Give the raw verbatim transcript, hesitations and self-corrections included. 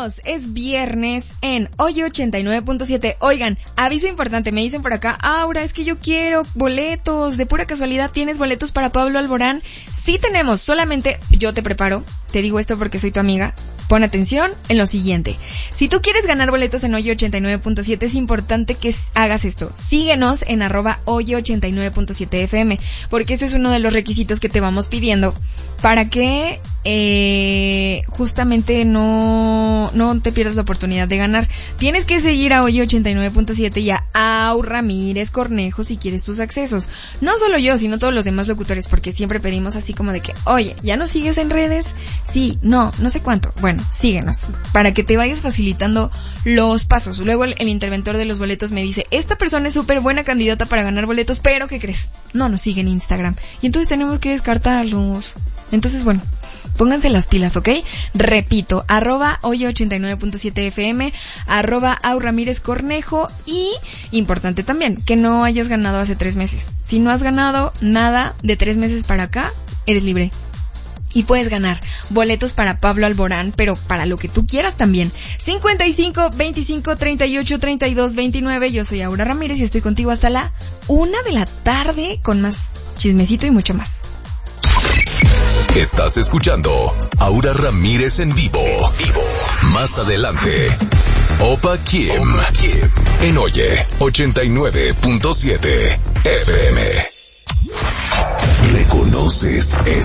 Regresamos, es viernes en Oye ochenta y nueve punto siete. Oigan, aviso importante, me dicen por acá, Aura, es que yo quiero boletos, de pura casualidad, ¿tienes boletos para Pablo Alborán? Sí tenemos, solamente yo te preparo, te digo esto porque soy tu amiga, pon atención en lo siguiente. Si tú quieres ganar boletos en Oye ochenta y nueve punto siete, es importante que hagas esto, síguenos en arroba Oye ochenta y nueve punto siete F M, porque eso es uno de los requisitos que te vamos pidiendo para que eh, justamente no, no te pierdas la oportunidad de ganar. Tienes que seguir a Oye ochenta y nueve punto siete y a Au Ramírez Cornejo si quieres tus accesos. No solo yo, sino todos los demás locutores, porque siempre pedimos así como de que, oye, ¿ya nos sigues en redes? Sí, no, no sé cuánto. Bueno, síguenos, para que te vayas facilitando los pasos. Luego el, el interventor de los boletos me dice, esta persona es súper buena candidata para ganar boletos, pero ¿qué crees? No nos sigue en Instagram. Y entonces tenemos que descartarlos. Entonces, bueno, pónganse las pilas, ¿ok? Repito, arroba Oye ochenta y nueve punto siete F M, arroba Au Ramírez Cornejo, y, importante también, que no hayas ganado hace tres meses. Si no has ganado nada de tres meses para acá, eres libre. Y puedes ganar boletos para Pablo Alborán, pero para lo que tú quieras también. cincuenta y cinco, veinticinco, treinta y ocho, treinta y dos, veintinueve. Yo soy Aura Ramírez y estoy contigo hasta la una de la tarde con más chismecito y mucho más. Estás escuchando Aura Ramírez en vivo. vivo. Más adelante, Opa Kim, Opa Kim en Oye ochenta y nueve punto siete F M. ¿Reconoces esta